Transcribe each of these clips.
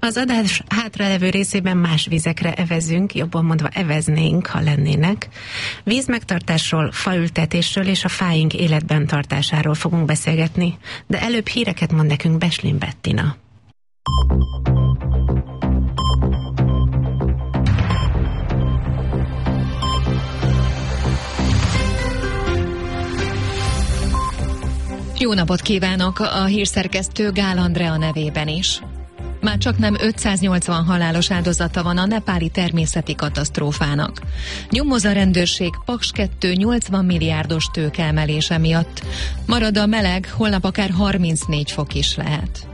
Az adás hátralevő részében más vizekre evezünk, jobban mondva eveznénk, ha lennének. Vízmegtartásról, faültetésről és a fáink életben tartásáról fogunk beszélgetni, de előbb híreket mond nekünk Beslin Bettina. Jó napot kívánok, a hírszerkesztő Gál Andrea nevében is. Már csaknem 580 halálos áldozata van a nepáli természeti katasztrófának. Nyomoz a rendőrség Paks 2 80 milliárdos tőkeemelése miatt. Marad a meleg, holnap akár 34 fok is lehet.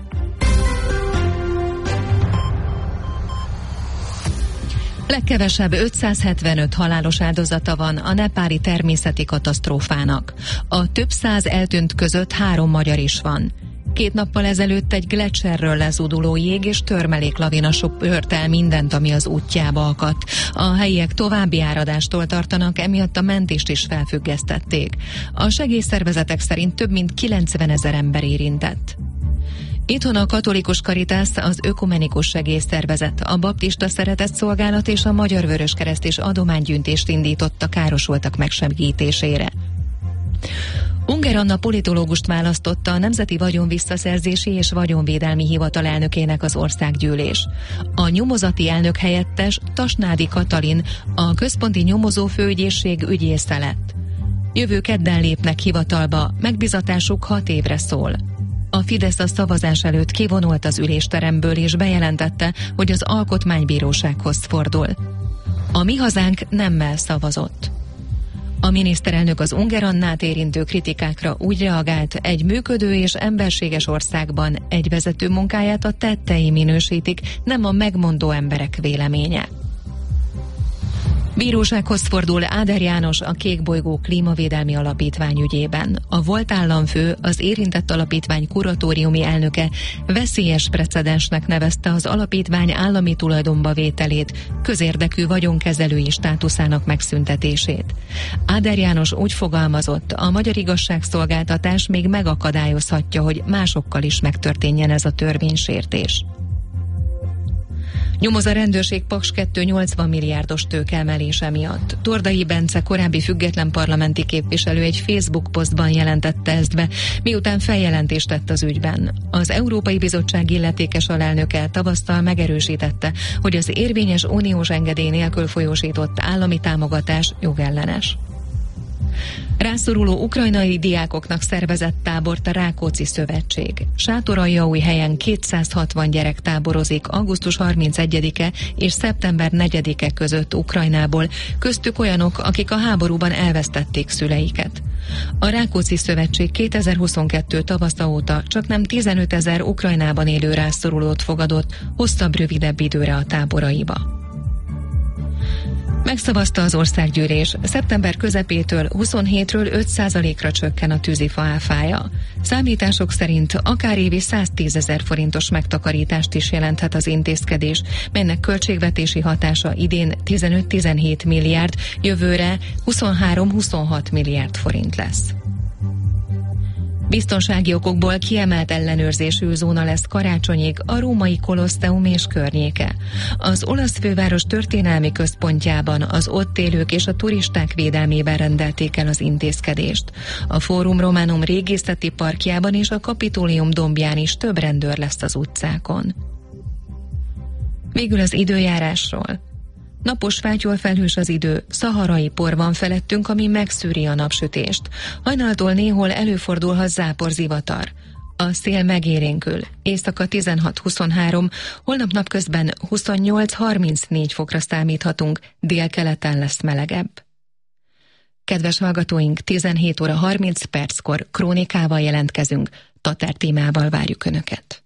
Legkevesebb 575 halálos áldozata van a nepáli természeti katasztrófának. A több száz eltűnt között 3 magyar is van. 2 nappal ezelőtt egy gleccserről lezúduló jég és törmeléklavina söpört el mindent, ami az útjába akadt. A helyiek további áradástól tartanak, emiatt a mentést is felfüggesztették. A segélyszervezetek szerint több mint 90 000 ember érintett. Itthon a Katolikus Caritas, az Ökumenikus Segélyszervezet, a Baptista Szeretetszolgálat és a Magyar Vöröskereszt is adománygyűjtést indított a károsultak megsegítésére. Unger Anna politológust választotta a Nemzeti Vagyonvisszaszerzési és Vagyonvédelmi Hivatal elnökének az országgyűlés. A nyomozati elnök helyettes Tasnádi Katalin a Központi Nyomozófőügyészség ügyésze lett. Jövő kedden lépnek hivatalba, megbizatásuk 6 évre szól. A Fidesz a szavazás előtt kivonult az ülésteremből és bejelentette, hogy az Alkotmánybírósághoz fordul. A Mi Hazánk nemmel szavazott. A miniszterelnök az Unger Annát érintő kritikákra úgy reagált, egy működő és emberséges országban egy vezető munkáját a tettei minősítik, nem a megmondó emberek véleménye. Bírósághoz fordul Áder János a Kékbolygó Klímavédelmi Alapítvány ügyében. A volt államfő, az érintett alapítvány kuratóriumi elnöke veszélyes precedensnek nevezte az alapítvány állami tulajdonba vételét, közérdekű vagyonkezelői státuszának megszüntetését. Áder János úgy fogalmazott, a magyar igazságszolgáltatás még megakadályozhatja, hogy másokkal is megtörténjen ez a törvénysértés. Nyomoz a rendőrség Paks 2 80 milliárdos tőkeemelése miatt. Tordai Bence korábbi független parlamenti képviselő egy Facebook posztban jelentette ezt be, miután feljelentést tett az ügyben. Az Európai Bizottság illetékes alelnöke tavasztal megerősítette, hogy az érvényes uniós engedély nélkül folyósított állami támogatás jogellenes. Rászoruló ukrajnai diákoknak szervezett tábort a Rákóczi Szövetség. Sátoraljaújhelyen 260 gyerek táborozik augusztus 31-e és szeptember 4-e között Ukrajnából, köztük olyanok, akik a háborúban elvesztették szüleiket. A Rákóczi Szövetség 2022 tavasza óta csaknem 15 000 Ukrajnában élő rászorulót fogadott hosszabb-rövidebb időre a táboraiba. Megszavazta az országgyűlés, szeptember közepétől 27-ről 5%-ra csökken a tűzifa áfája. Számítások szerint akár évi 110 000 forintos megtakarítást is jelenthet az intézkedés, melynek költségvetési hatása idén 15-17 milliárd, jövőre 23-26 milliárd forint lesz. Biztonsági okokból kiemelt ellenőrzésű zóna lesz karácsonyig a római Kolosseum és környéke. Az olasz főváros történelmi központjában az ott élők és a turisták védelmében rendelték el az intézkedést. A Forum Romanum régészeti parkjában és a Kapitolium dombján is több rendőr lesz az utcákon. Végül az időjárásról. Napos, fátyolfelhős az idő, szaharai por van felettünk, ami megszűri a napsütést. Hajnaltól néhol előfordulhat záporzivatar. A szél megélénkül, éjszaka 16-23, holnap napközben 28-34 fokra számíthatunk, délkeleten lesz melegebb. Kedves hallgatóink, 17 óra 30 perckor krónikával jelentkezünk, Tatár témával várjuk Önöket.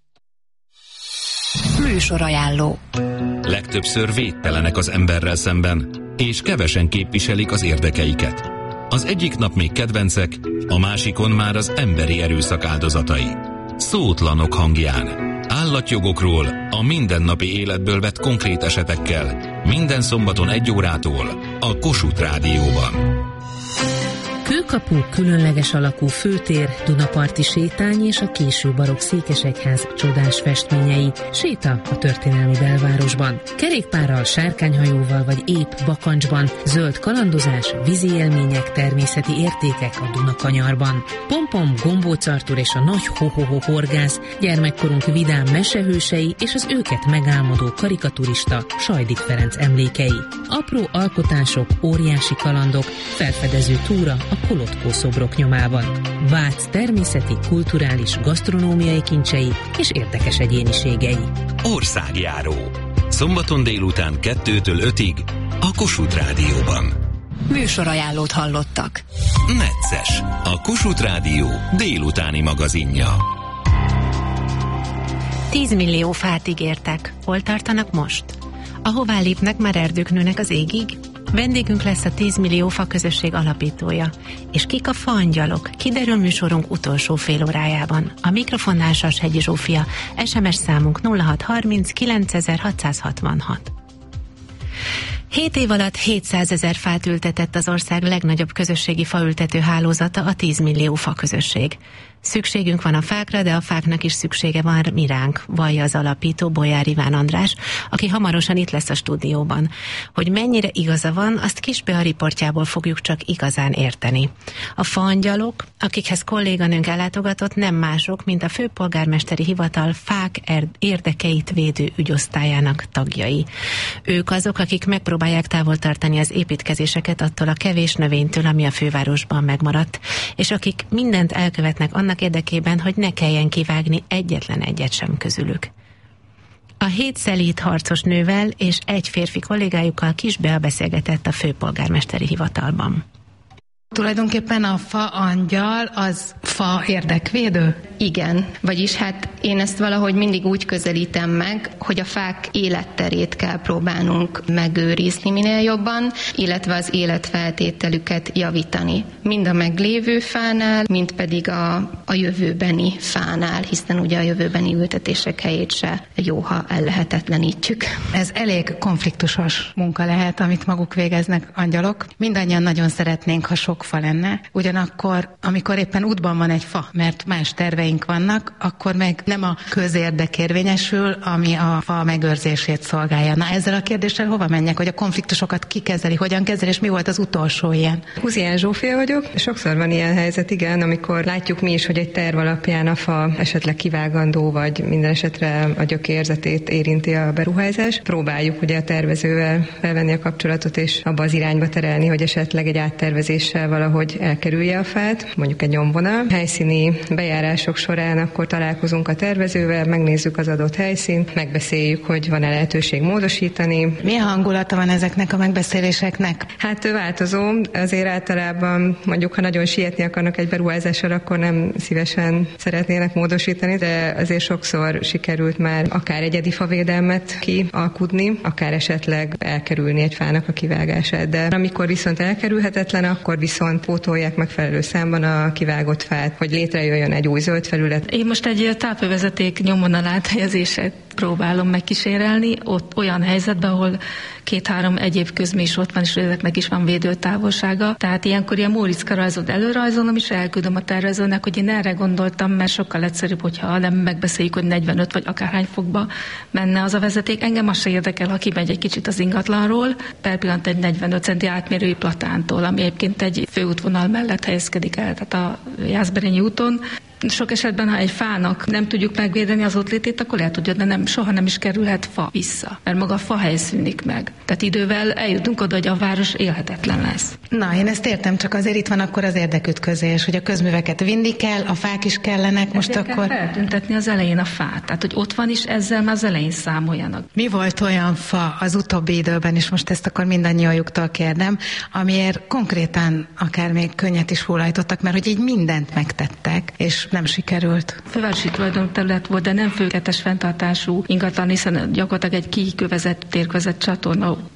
Műsorajánló. Legtöbbször védtelenek az emberrel szemben, és kevesen képviselik az érdekeiket. Az egyik nap még kedvencek, a másikon már az emberi erőszak áldozatai. Szótlanok hangján. Állatjogokról, a mindennapi életből vett konkrét esetekkel. Minden szombaton 1 órától a Kossuth Rádióban. Fülkapu, különleges alakú főtér, Dunaparti sétány és a késő barokk székesegyház csodás festményei. Séta a történelmi belvárosban. Kerékpárral, sárkányhajóval vagy épp bakancsban, zöld kalandozás, vízi élmények, természeti értékek a Dunakanyarban. Pompom, Gombóc Artúr és a nagy ho-ho-ho horgász, gyermekkorunk vidám mesehősei és az őket megálmodó karikaturista Sajdik Ferenc emlékei. Apró alkotások, óriási kalandok, felfedező túra a Kolotkó szobrok nyomában. Vác természeti, kulturális, gasztronómiai kincsei és érdekes egyéniségei. Országjáró. Szombaton délután 2-től 5-ig a Kossuth Rádióban. Műsorajánlót hallottak. Necces, a Kossuth Rádió délutáni magazinja. 10 millió fát ígértek. Hol tartanak most? Ahová lépnek, már erdők nőnek az égig? Vendégünk lesz a 10 millió fa közösség alapítója. És kik a faangyalok? Kiderül műsorunk utolsó fél órájában. A mikrofonnál Sashegyi Zsófia. SMS számunk 0630 9666. 7 év alatt 700 000 fát ültetett az ország legnagyobb közösségi faültető hálózata, a 10 millió fa közösség. Szükségünk van a fákra, de a fáknak is szüksége van mi ránk, vallja az alapító, Bolyár Iván András, aki hamarosan itt lesz a stúdióban. Hogy mennyire igaza van, azt Kisbea riportjából fogjuk csak igazán érteni. A faangyalok, akikhez kolléganőnk ellátogatott, nem mások, mint a főpolgármesteri hivatal fák érdekeit védő ügyosztályának tagjai. Ők azok, akik megpróbálják távol tartani az építkezéseket attól a kevés növénytől, ami a fővárosban megmaradt, és akik mindent elkövetnek annak érdekében, hogy ne kelljen kivágni egyetlen egyet sem közülük. A 7 szelíd harcos nővel és egy férfi kollégájukkal Kisbea beszélgetett a főpolgármesteri hivatalban. Tulajdonképpen a faangyal az fa érdekvédő? Igen, vagyis hát én ezt valahogy mindig úgy közelítem meg, hogy a fák életterét kell próbálnunk megőrizni minél jobban, illetve az életfeltételüket javítani. Mind a meglévő fánál, mind pedig a jövőbeni fánál, hiszen ugye a jövőbeni ültetések helyét se jó, ha ellehetetlenítjük. Ez elég konfliktusos munka lehet, amit maguk végeznek angyalok. Mindannyian nagyon szeretnénk, ha sok fa lenne. Ugyanakkor, amikor éppen útban van egy fa, mert más terveink vannak, akkor meg nem a közérdek érvényesül, ami a fa megőrzését szolgálja. Na, ezzel a kérdéssel hova menjek, hogy a konfliktusokat kikezeli, hogyan kezeli, és mi volt az utolsó ilyen? Huzián Zsófia vagyok. Sokszor van ilyen helyzet, igen, amikor látjuk mi is, hogy egy terv alapján a fa esetleg kivágandó, vagy minden esetre a gyökérzetét érinti a beruházás. Próbáljuk ugye a tervezővel felvenni a kapcsolatot, és abba az irányba terelni, hogy esetleg egy áttervezéssel valahogy elkerülje a fát, mondjuk egy nyomvonal. Helyszíni bejárások során akkor találkozunk a tervezővel, megnézzük az adott helyszínt, megbeszéljük, hogy van-e lehetőség módosítani. Milyen hangulata van ezeknek a megbeszéléseknek? Hát változó, azért általában mondjuk, ha nagyon sietni akarnak egy beruházással, akkor nem szívesen szeretnének módosítani, de azért sokszor sikerült már akár egyedi favédelmet kialkudni, akár esetleg elkerülni egy fának a kivágását. De amikor viszont elkerülhetetlen, akkor viszont pótolják megfelelő számban a kivágott fát, hogy létrejöjjön egy új zöld felület. Én most egy tápővezeték nyomvonal áthelyezését próbálom megkísérelni, ott olyan helyzetben, ahol 2-3 egyéb közmű is ott van, és ezeknek is van védőtávolsága. Tehát ilyenkor ilyen Móriczka rajzot előrajzolom, és elküldöm a tervezőnek, hogy én erre gondoltam, mert sokkal egyszerűbb, hogyha nem megbeszéljük, hogy 45 vagy akárhány fokba menne az a vezeték. Engem az se érdekel, ha kimegy egy kicsit az ingatlanról, per pillanat egy 45 centi átmérői platántól, ami egyébként egy főútvonal mellett helyezkedik el, tehát a Jászberényi úton. Sok esetben, ha egy fának nem tudjuk megvédeni az ott létét, akkor el tudja, de soha nem is kerülhet fa vissza, mert maga a fahely szűnik meg. Tehát idővel eljutunk oda, hogy a város élhetetlen lesz. Na, én ezt értem, csak azért itt van akkor az érdekütközés, hogy a közműveket vinni kell, a fák is kellenek, most ezért akkor... kell feltüntetni az elején a fát, tehát hogy ott van is, ezzel már az elején számoljanak. Mi volt olyan fa az utóbbi időben, és most ezt akkor mindannyiójuktól kérdem, amiért konkrétan akár még könnyet is hullajtottak, mert hogy így mindent megtettek, és nem sikerült. Fővárosi tulajdonterület volt, de nem főkettes fenntartású ingatlan, hiszen gyakorlatilag egy kikövezett, térkövezett csatorna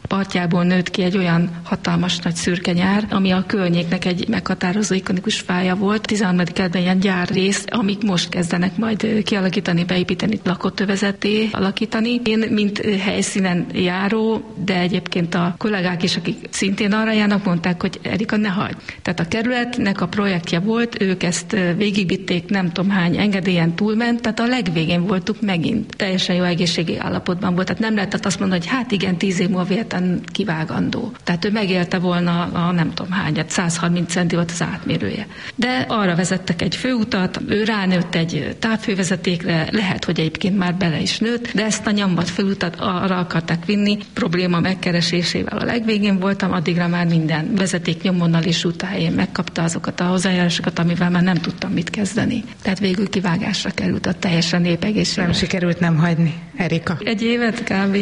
partjából nőtt ki egy olyan hatalmas nagy szürke nyár, ami a környéknek egy meghatározó ikonikus fája volt. 13. kerületben ilyen gyárrész, amik most kezdenek majd kialakítani, beépíteni, lakótövezetté alakítani. Én, mint helyszínen járó, de egyébként a kollégák is, akik szintén arra járnak, mondták, hogy Erika, ne hagyd. Tehát a kerületnek a projektje volt, ők ezt végigvitték, nem tudom hány engedélyen túlment, tehát a legvégén voltunk megint. Teljesen jó egészségi állapotban volt, tehát nem lehetett azt mondani, hogy hát igen, 10 év múlva véletlen kivágandó. Tehát ő megélte volna a nem tudom hányat, 130 centi volt az átmérője. De arra vezettek egy főutat, ő ránőtt egy távfővezetékre, lehet, hogy egyébként már bele is nőtt, de ezt a nyomvat főutat arra akarták vinni, probléma megkeresésével a legvégén voltam, addigra már minden vezeték nyomvonal és úthelyén megkapta azokat a hozzájárulásokat, amivel már nem tudtam mit kezdeni. Tehát végül kivágásra került a teljesen népegészségre. Nem sikerült nem hagyni, Erika. Egy évet kb.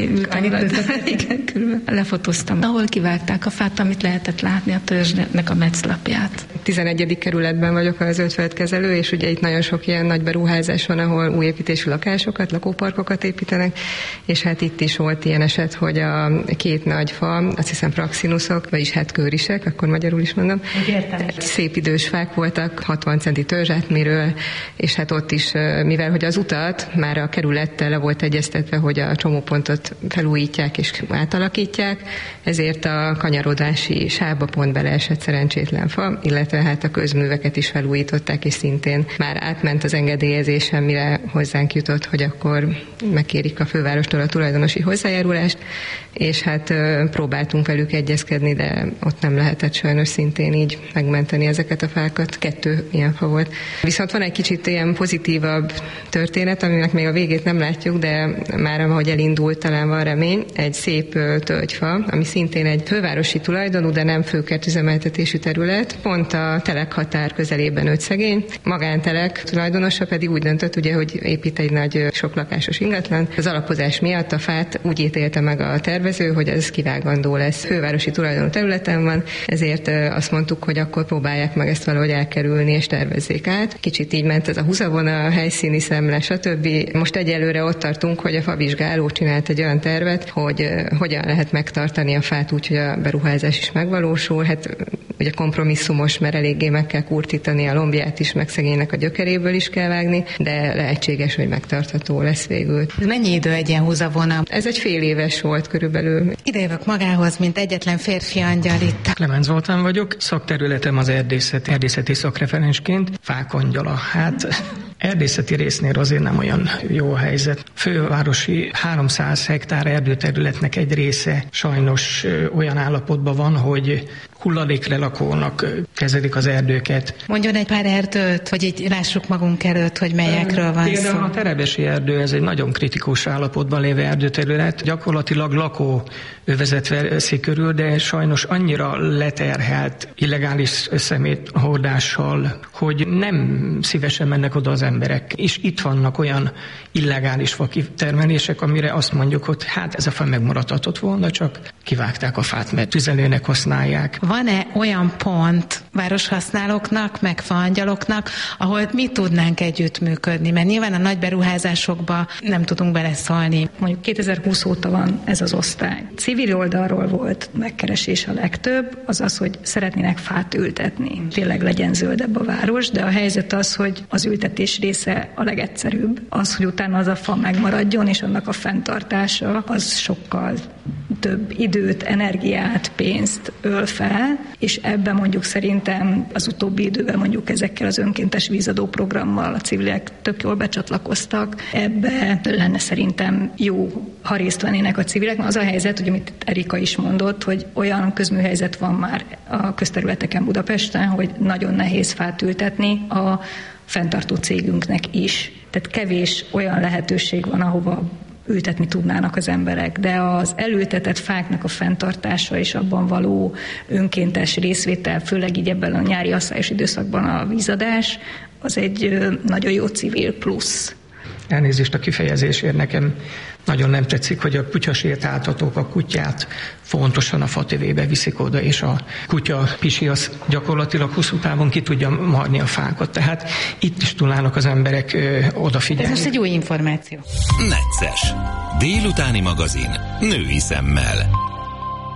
Ültem, lefotóztam, ahol kivágták a fát, amit lehetett látni a törzsnek a mecclapját. 11. kerületben vagyok az zöldföldkezelő, és ugye itt nagyon sok ilyen nagy beruházás van, ahol új építésű lakásokat, lakóparkokat építenek, és hát itt is volt ilyen eset, hogy a két nagy fa, azt hiszem praxinusok, vagyis hát körisek, akkor magyarul is mondom. Szép idős fák voltak, 60 centi törzsátmérővel, és hát ott is, mivel hogy az utat már a kerülettel le volt egyeztetve, hogy a csomópontot felújítják és átalakítják, ezért a kanyarodási sávba pont beleesett szerencsétlen fa, illetve hát a közműveket is felújították, és szintén már átment az engedélyezésen, mire hozzánk jutott, hogy akkor megkérik a fővárostól a tulajdonosi hozzájárulást, és hát próbáltunk velük egyezkedni, de ott nem lehetett sajnos szintén így megmenteni ezeket a fákat. 2 ilyen fa volt. Viszont van egy kicsit ilyen pozitívabb történet, aminek még a végét nem látjuk, de már ahogy elindult, talán van remény, egy szép tölgyfa, ami szintén egy fővárosi tulajdonú, de nem főkertüzemeltetésű terület, pont a telek határ közelében 5 szegény. Magántelek tulajdonosa pedig úgy döntött, ugye, hogy épít egy nagy soklakásos ingatlan. Az alapozás miatt a fát úgy ítélte meg a tervező, hogy ez kivágandó lesz. Fővárosi tulajdonú területen van, ezért azt mondtuk, hogy akkor próbálják meg ezt valahogy elkerülni és tervezzék át. Kicsit így ment ez a húzavona, a helyszíni szemle, stb. Most egyelőre ott tartunk, hogy a favizsgáló csinált egy olyan tervet, hogy hogyan lehet megtartani a fát úgy, hogy a beruházás is megvalósul. Hát ugye kompromisszumos, mert eléggé meg kell kurtítani a lombját is, meg szegénynek a gyökeréből is kell vágni, de lehetséges, hogy megtartható lesz végül. Mennyi idő egy ilyen húzavona? Ez egy fél éves volt körülbelül. Ide jövök magához, mint egyetlen férfi angyal itt. Clemens Zoltán vagyok, szakterületem az erdészeti szakreferensként, fákangyala. Hát erdészeti résznél azért nem olyan jó a helyzet. Fővárosi 300 hektár erdőterületnek egy része sajnos olyan állapotban van, hogy hulladéklelakónak kezelik az erdőket. Mondjon egy pár erdőt, hogy így lássuk magunk előtt, hogy melyekről van szó. Például a Terebesi erdő, ez egy nagyon kritikus állapotban lévő erdőterület. Gyakorlatilag lakóövezet veszi körül, de sajnos annyira leterhelt illegális szeméthordással, hogy nem szívesen mennek oda az emberek. És itt vannak olyan illegális fakitermelések, amire azt mondjuk, hogy hát ez a fa megmaradhatott volna, csak kivágták a fát, mert tüzelőnek használják. Van-e olyan pont városhasználóknak, meg faangyaloknak, ahol mi tudnánk együttműködni? Mert nyilván a nagy beruházásokba nem tudunk beleszólni. Mondjuk 2020 óta van ez az osztály. Civil oldalról volt megkeresés a legtöbb, az, hogy szeretnének fát ültetni. Tényleg legyen zöldebb a város, de a helyzet az, hogy az ültetés része a legegyszerűbb. Az, hogy utána az a fa megmaradjon, és annak a fenntartása, az sokkal több időt, energiát, pénzt öl fel, és ebben mondjuk szerintem az utóbbi időben mondjuk ezekkel az önkéntes vízadó programmal a civilek tök jól becsatlakoztak. Ebbe lenne szerintem jó, ha részt vennének a civilek. Az a helyzet, hogy amit Erika is mondott, hogy olyan közműhelyzet van már a közterületeken Budapesten, hogy nagyon nehéz fát ültetni a fenntartó cégünknek is. Tehát kevés olyan lehetőség van, ahova ültetni tudnának az emberek, de az elültetett fáknak a fenntartása és abban való önkéntes részvétel, főleg így ebben a nyári asszályos időszakban a vízadás, az egy nagyon jó civil plusz. Elnézést a kifejezésért, nekem nagyon nem tetszik, hogy a kutyasétáltatók a kutyát fontosan a fatövébe viszik oda, és a kutya pisi az gyakorlatilag hosszú távon ki tudja marni a fákat. Tehát itt is tudnának az emberek odafigyelni. Ez most egy új információ. Necces. Délutáni magazin. Női szemmel.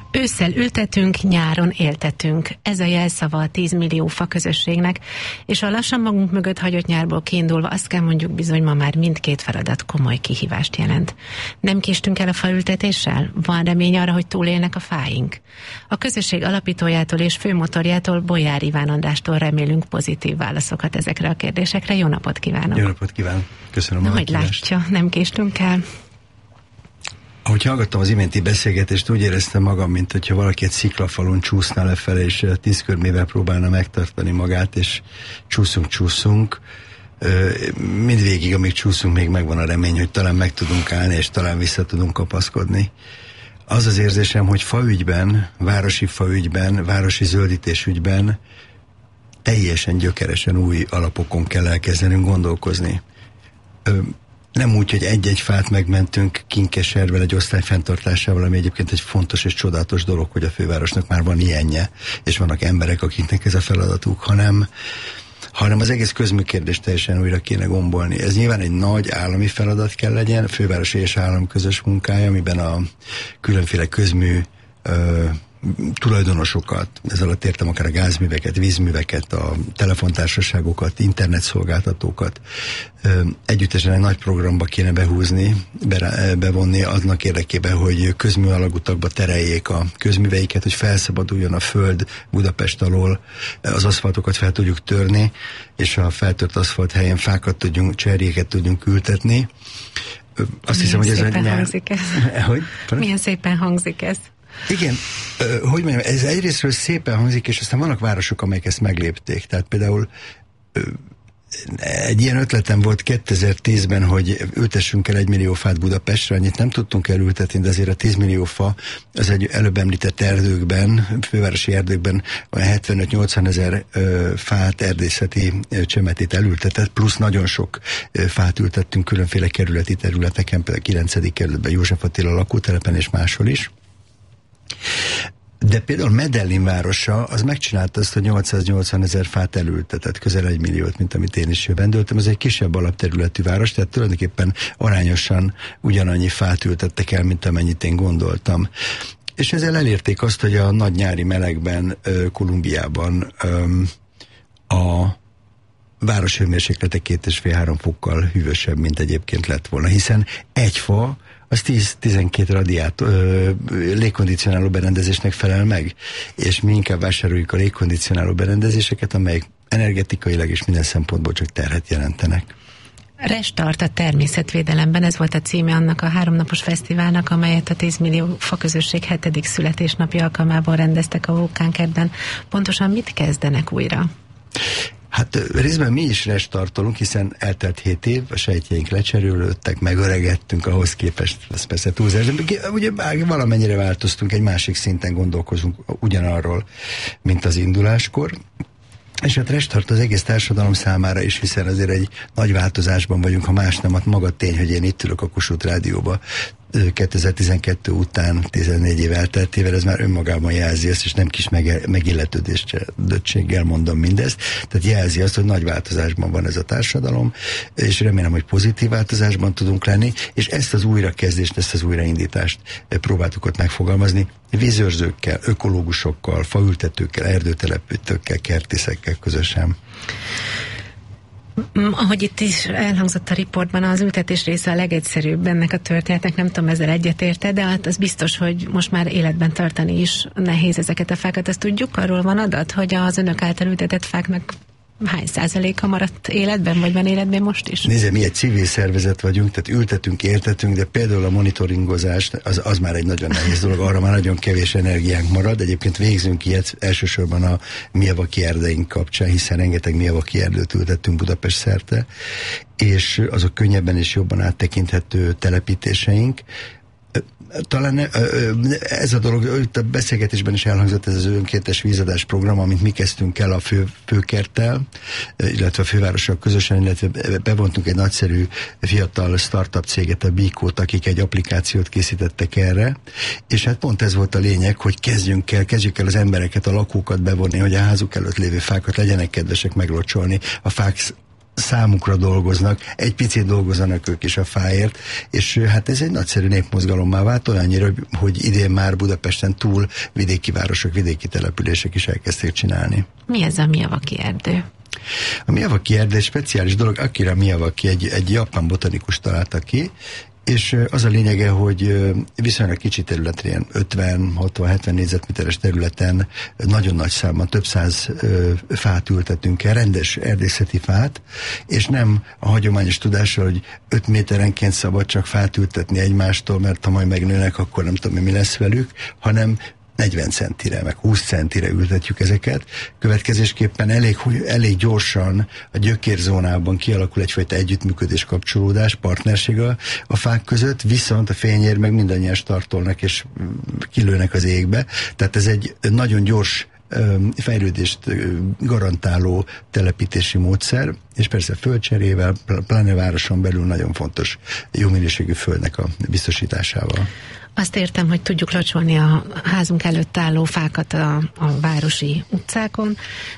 Ősszel ültetünk, nyáron éltetünk. Ez a jelszava a 10 millió fa közösségnek, és a lassan magunk mögött hagyott nyárból kiindulva azt kell mondjuk bizony ma már mindkét feladat komoly kihívást jelent. Nem késtünk el a faültetéssel? Van remény arra, hogy túlélnek a fáink? A közösség alapítójától és főmotorjától, Bolyár Iván Andrástól remélünk pozitív válaszokat ezekre a kérdésekre. Jó napot kívánok! Jó napot kívánok! Köszönöm a meghívást. Hogy látja, nem késtünk el? Ahogy hallgattam az iménti beszélgetést, úgy éreztem magam, mint hogyha valaki egy sziklafalon csúszna lefele, és 10 körmével próbálna megtartani magát, és csúszunk. Mindvégig, amíg csúszunk, még megvan a remény, hogy talán meg tudunk állni, és talán vissza tudunk kapaszkodni. Az az érzésem, hogy faügyben, városi faügyben, városi zöldítésügyben teljesen gyökeresen új alapokon kell elkezdenünk gondolkozni. Nem úgy, hogy egy-egy fát megmentünk Kinkeservel, egy osztály fenntartásával, ami egyébként egy fontos és csodálatos dolog, hogy a fővárosnak már van ilyenje, és vannak emberek, akiknek ez a feladatuk, hanem az egész közműkérdést teljesen újra kéne gombolni. Ez nyilván egy nagy állami feladat kell legyen, fővárosi és állam közös munkája, amiben a különféle közmű tulajdonosokat, ez alatt értem akár a gázműveket, vízműveket, a telefontársaságokat, internetszolgáltatókat együttesen egy nagy programba kéne bevonni aznak érdekében, hogy közmű alagutakba tereljék a közműveiket, hogy felszabaduljon a föld Budapest alól, az aszfaltokat fel tudjuk törni, és a feltört aszfalt helyén fákat tudjunk, cserjéket tudjunk ültetni. Azt hiszem, hogy ez Milyen szépen hangzik ez. Igen, hogy mondjam, ez egyrésztről szépen hangzik, és aztán vannak városok, amelyek ezt meglépték. Tehát például egy ilyen ötletem volt 2010-ben, hogy ültessünk el 1 millió fát Budapestre, annyit nem tudtunk elültetni, de azért a 10 millió fa, az egy előbb említett erdőkben, fővárosi erdőkben olyan 75-80 ezer fát, erdészeti csemetét elültetett, plusz nagyon sok fát ültettünk különféle kerületi területeken, például a 9. kerületben, József Attila lakótelepen és máshol is. De például Medellin városa, az megcsinálta azt, hogy 880 ezer fát elültetett, közel 1 milliót, mint amit én is jövendöltem. Ez egy kisebb alapterületű város, tehát tulajdonképpen arányosan ugyanannyi fát ültettek el, mint amennyit én gondoltam. És ezzel elérték azt, hogy a nagy nyári melegben, Kolumbiában a város hőmérséklete 2,5-3 fokkal hűvösebb, mint egyébként lett volna, hiszen egy fa az 10-12 légkondicionáló berendezésnek felel meg, és mi inkább vásároljuk a légkondicionáló berendezéseket, amelyek energetikailag és minden szempontból csak terhet jelentenek. Restart a természetvédelemben, ez volt a címe annak a 3 napos fesztiválnak, amelyet a 10 millió faközösség 7. születésnapja alkalmából rendeztek a Vulkánkertben. Pontosan mit kezdenek újra? Hát részben mi is restartolunk, hiszen eltelt 7 év, a sejtjeink lecserélődtek, megöregettünk ahhoz képest, ez persze túlzás, de ugye valamennyire változtunk, egy másik szinten gondolkozunk ugyanarról, mint az induláskor. És hát restart az egész társadalom számára is, hiszen azért egy nagy változásban vagyunk, ha más nem, maga tény, hogy én itt ülök a Kossuth Rádióba 2012 után 14 év elteltével, ez már önmagában jelzi ezt, és nem kis megilletődéssel mondom mindezt, tehát jelzi azt, hogy nagy változásban van ez a társadalom, és remélem, hogy pozitív változásban tudunk lenni, és ezt az újrakezdést, ezt az újraindítást próbáltuk ott megfogalmazni, vízőrzőkkel, ökológusokkal, faültetőkkel, erdőtelepítőkkel, kertészekkel közösen. Ahogy itt is elhangzott a riportban, az ültetés része a legegyszerűbb ennek a történetnek, nem tudom, ezzel egyetérte, de hát az biztos, hogy most már életben tartani is nehéz ezeket a fákat. Azt tudjuk, arról van adat, hogy az önök által ültetett fáknak hány százaléka maradt életben, vagy van életben most is? Nézd, mi egy civil szervezet vagyunk, tehát ültetünk, értetünk, de például a monitoringozás, az már egy nagyon nehéz dolog, arra már nagyon kevés energiánk marad. Egyébként végzünk ilyet elsősorban a Miyawaki erdeink kapcsán, hiszen rengeteg Miyawaki erdőt ültettünk Budapest szerte, és azok könnyebben és jobban áttekinthető telepítéseink. Talán ez a dolog, itt a beszélgetésben is elhangzott, ez az önkéntes vízadás program, amit mi kezdtünk el a főkerttel, illetve a fővárossal közösen, illetve bevontunk egy nagyszerű fiatal startup céget, a Bikót, akik egy applikációt készítettek erre, és hát pont ez volt a lényeg, hogy kezdjük el az embereket, a lakókat bevonni, hogy a házuk előtt lévő fákat legyenek kedvesek meglocsolni. A fák számukra dolgoznak, egy picit dolgozzanak ők is a fáért, és hát ez egy nagyszerű népmozgalommá vált, olyannyira, hogy idén már Budapesten túl vidéki városok, vidéki települések is elkezdték csinálni. Mi ez a Miyawaki erdő? A Miyawaki erdő egy speciális dolog, Akira Miyawaki egy japán botanikus találta ki, és az a lényege, hogy viszonylag kicsi területen, ilyen 50-60-70 négyzetméteres területen nagyon nagy számban, több száz fát ültetünk el, rendes erdészeti fát, és nem a hagyományos tudással, hogy 5 méterenként szabad csak fát ültetni egymástól, mert ha majd megnőnek, akkor nem tudom, mi lesz velük, hanem 40 centire, meg 20 centire ültetjük ezeket. Következésképpen elég gyorsan a gyökérzónában kialakul egyfajta együttműködés, kapcsolódás, partnerség a fák között, viszont a fényér meg mindannyian startolnak és kilőnek az égbe. Tehát ez egy nagyon gyors fejlődést garantáló telepítési módszer, és persze földcserével, pláne városon belül nagyon fontos jó minőségű földnek a biztosításával. Azt értem, hogy tudjuk locsolni a házunk előtt álló fákat a városi utcákon,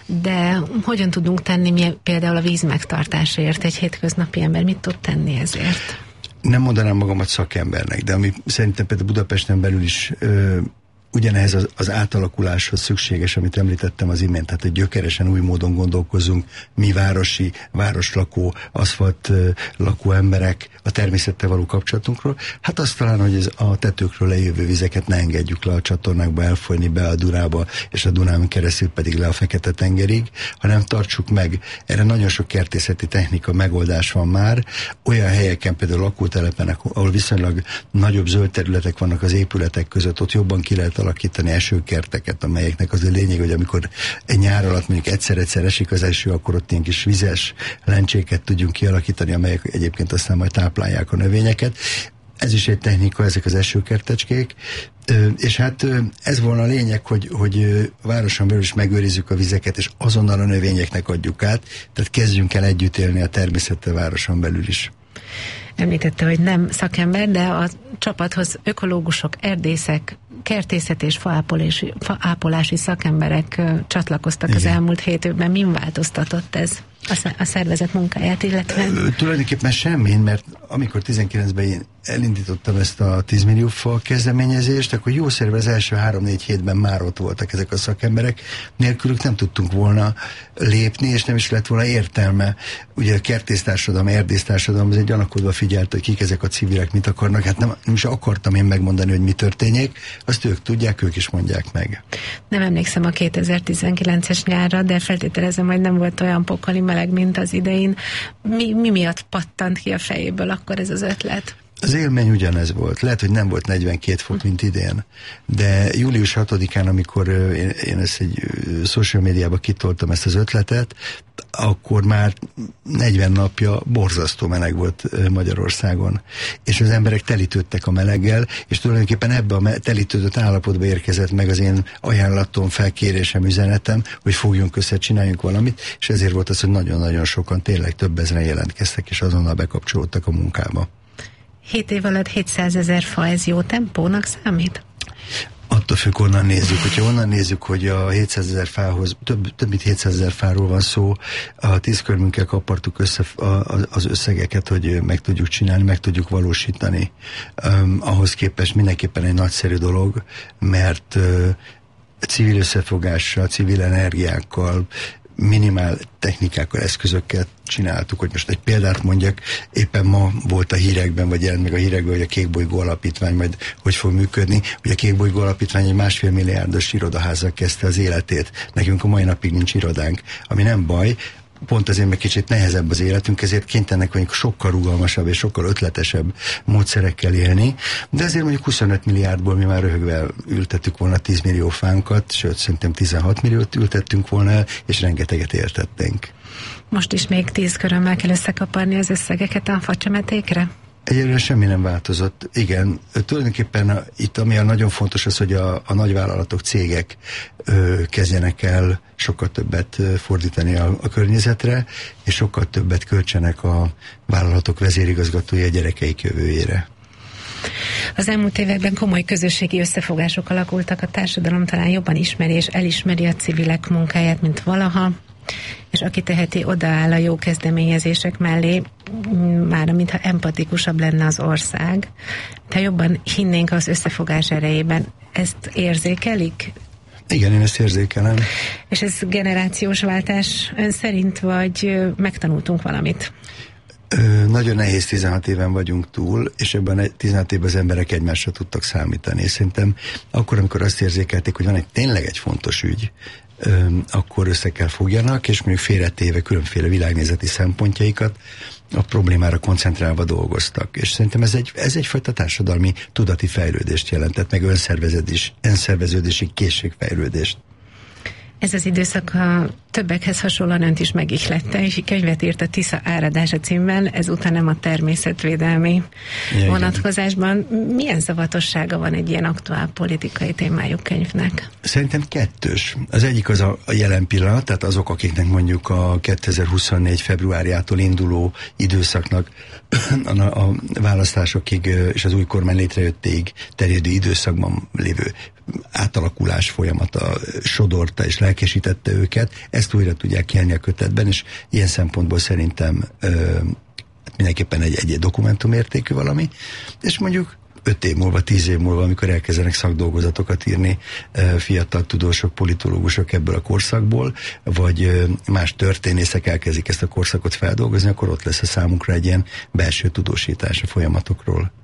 de hogyan tudunk tenni mi például a víz megtartásért? Egy hétköznapi ember mit tud tenni ezért? Nem mondanám magamat szakembernek, de ami szerintem például Budapesten belül is ugyanehhez az átalakuláshoz szükséges, amit említettem az imént, tehát hogy gyökeresen új módon gondolkozunk, mi városlakó, aszfalt lakó emberek a természettel való kapcsolatunkról. Hát azt talán, hogy ez a tetőkről lejövő vizeket ne engedjük le a csatornákba elfolyni be a Dunába, és a Dunán keresztül pedig le a Fekete-tengerig, hanem tartsuk meg. Erre nagyon sok kertészeti technika megoldás van már. Olyan helyeken, például lakótelepen, ahol viszonylag nagyobb zöld területek vannak az épületek között, ott jobban ki lehet alakítani esőkerteket, amelyeknek az a lényeg, hogy amikor egy nyár alatt mondjuk egyszer esik az eső, akkor ott ilyen kis vizes lencséket tudjunk kialakítani, amelyek egyébként aztán majd táplálják a növényeket. Ez is egy technika, ezek az esőkertecskék, és hát ez volna a lényeg, hogy városon belül is megőrizzük a vizeket, és azonnal a növényeknek adjuk át, tehát kezdjünk el együtt élni a természettel városon belül is. Említette, hogy nem szakember, de a csapathoz ökológusok, erdészek, kertészet és faápolási szakemberek csatlakoztak. Igen. Az elmúlt 7 évben. Min változtatott ez a szervezet munkáját, illetve? Tulajdonképpen semmin, mert amikor 19-ben én elindítottam ezt a 10 millió fa kezdeményezést, akkor jó szerve az első 3-4 hétben már ott voltak ezek a szakemberek. Nélkülük nem tudtunk volna lépni, és nem is lett volna értelme. Ugye a kertésztársadalom, erdésztársadalom, ez egy gyanakodva figyelt, hogy kik ezek a civilek, mit akarnak. Hát nem is akartam én megmondani, hogy mi történjék. Azt ők tudják, ők is mondják meg. Nem emlékszem a 2019-es nyárra, de feltételezem, hogy nem volt olyan pokoli meleg, mint az idején. Mi miatt pattant ki a fejéből akkor ez az ötlet? Az élmény ugyanez volt. Lehet, hogy nem volt 42 fok, mint idén, de július 6-án, amikor én ezt egy social médiába kitoltam ezt az ötletet, akkor már 40 napja borzasztó meleg volt Magyarországon. És az emberek telítődtek a meleggel, és tulajdonképpen ebbe a telítődött állapotba érkezett meg az én ajánlatom, felkérésem, üzenetem, hogy fogjunk össze, csináljunk valamit, és ezért volt az, hogy nagyon-nagyon sokan, tényleg több ezren jelentkeztek, és azonnal bekapcsolódtak a munkába. 7 év alatt 700 000 fa, ez jó tempónak számít? Attól függ, onnan nézzük. Hogyha onnan nézzük, hogy a 700 000 fához, több mint 700 000 fáról van szó, a 10 körmünkkel kapartuk össze az összegeket, hogy meg tudjuk csinálni, meg tudjuk valósítani. Ahhoz képest mindenképpen egy nagyszerű dolog, mert civil összefogással, civil energiákkal, minimál technikákkal, eszközökkel csináltuk, hogy most egy példát mondjak, éppen ma volt a hírekben, vagy jelent meg a hírekben, hogy a Kékbolygó Alapítvány majd hogy fog működni. Ugye a Kékbolygó Alapítvány egy 1,5 milliárdos irodaházzal kezdte az életét. Nekünk a mai napig nincs irodánk, ami nem baj, pont azért meg kicsit nehezebb az életünk, ezért kénytelenek vagyunk sokkal rugalmasabb és sokkal ötletesebb módszerekkel élni, de ezért mondjuk 25 milliárdból mi már röhögve ültettük volna 10 millió fánkat, sőt szerintem 16 milliót ültettünk volna el, és rengeteget értetténk. Most is még 10 körömmel kell összekaparni az összegeket a facsemetékre? Egyelőre semmi nem változott. Igen, tulajdonképpen itt ami nagyon fontos az, hogy a nagyvállalatok, cégek kezdjenek el sokkal többet fordítani a környezetre, és sokkal többet költsenek a vállalatok vezérigazgatói a gyerekeik jövőjére. Az elmúlt években komoly közösségi összefogások alakultak, a társadalom talán jobban ismeri és elismeri a civilek munkáját, mint valaha. és aki teheti, odaáll a jó kezdeményezések mellé, már mintha empatikusabb lenne az ország. Ha jobban hinnénk az összefogás erejében, ezt érzékelik? Igen, én ezt érzékelem. És ez generációs váltás ön szerint, vagy megtanultunk valamit? Nagyon nehéz, 16 éven vagyunk túl, és ebben 16 évben az emberek egymásra tudtak számítani. És szerintem akkor, amikor azt érzékelték, hogy van tényleg egy fontos ügy, akkor össze kell fogjanak, és mondjuk félretéve különféle világnézeti szempontjaikat a problémára koncentrálva dolgoztak. És szerintem ez egyfajta társadalmi tudati fejlődést jelentett, meg önszerveződési készségfejlődést. Ez az időszak a többekhez hasonlóan önt is megihlette, és könyvet írt a Tisza áradása címben, ezután nem a természetvédelmi vonatkozásban. Milyen szavatossága van egy ilyen aktuál politikai témájú könyvnek? Szerintem kettős. Az egyik az a jelen pillanat, tehát azok, akiknek mondjuk a 2024. februárjától induló időszaknak a választásokig és az új kormány létrejöttéig terjedő időszakban lévő átalakulás folyamata sodorta és lelkesítette őket, ezt újra tudják élni a kötetben, és ilyen szempontból szerintem mindenképpen egy dokumentumértékű valami, és mondjuk 5 év múlva, 10 év múlva, amikor elkezdenek szakdolgozatokat írni fiatal tudósok, politológusok ebből a korszakból, vagy más történészek elkezdik ezt a korszakot feldolgozni, akkor ott lesz a számunkra egy ilyen belső tudósítás a folyamatokról.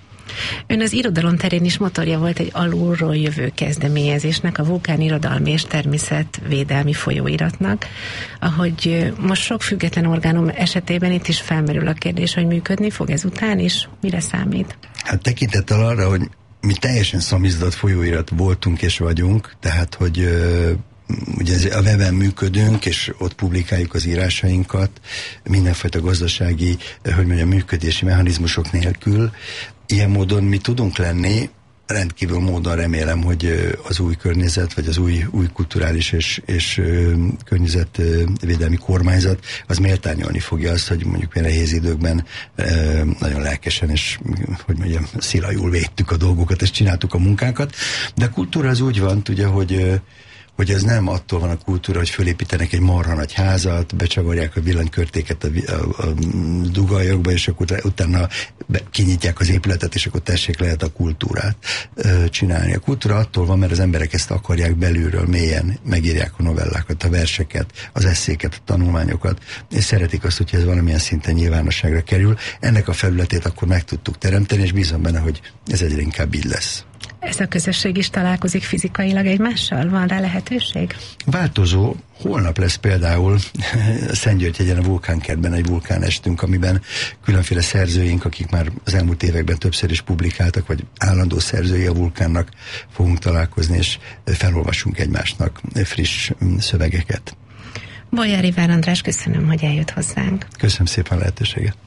Ön az irodalom terén is motorja volt egy alulról jövő kezdeményezésnek, a Vulkán Irodalmi és Természetvédelmi Folyóiratnak, ahogy most sok független orgánum esetében itt is felmerül a kérdés, hogy működni fog ezután is, mire számít? Hát tekintettel arra, hogy mi teljesen szamizdat folyóirat voltunk és vagyunk, tehát hogy ugye a weben működünk, és ott publikáljuk az írásainkat, mindenfajta gazdasági, működési mechanizmusok nélkül. Ilyen módon mi tudunk lenni, rendkívül módon remélem, hogy az új környezet, vagy az új kulturális és környezetvédelmi kormányzat, az méltányolni fogja azt, hogy mondjuk nehéz időkben nagyon lelkesen és, szilajul védtük a dolgokat, és csináltuk a munkánkat. De a kultúra az úgy van, ugye, hogy ez nem attól van a kultúra, hogy fölépítenek egy marha nagy házat, becsavarják a villanykörtéket a dugajokba, és akkor utána kinyitják az épületet, és akkor tessék, lehet a kultúrát csinálni. A kultúra attól van, mert az emberek ezt akarják belülről mélyen, megírják a novellákat, a verseket, az esszéket, a tanulmányokat, és szeretik azt, hogyha ez valamilyen szinten nyilvánosságra kerül. Ennek a felületét akkor meg tudtuk teremteni, és bízom benne, hogy ez egyre inkább így lesz. Ez a közösség is találkozik fizikailag egymással? Van rá lehetőség? Változó. Holnap lesz például Szentgyörgyhegyen a Vulkánkertben egy vulkánestünk, amiben különféle szerzőink, akik már az elmúlt években többször is publikáltak, vagy állandó szerzői a vulkánnak fogunk találkozni, és felolvasunk egymásnak friss szövegeket. Bolyár Iván András, köszönöm, hogy eljött hozzánk. Köszönöm szépen a lehetőséget.